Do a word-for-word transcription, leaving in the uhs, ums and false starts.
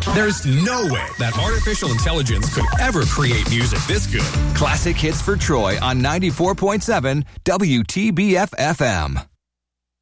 There's no way that artificial intelligence could ever create music this good. Classic hits for Troy on ninety-four point seven W T B F F M.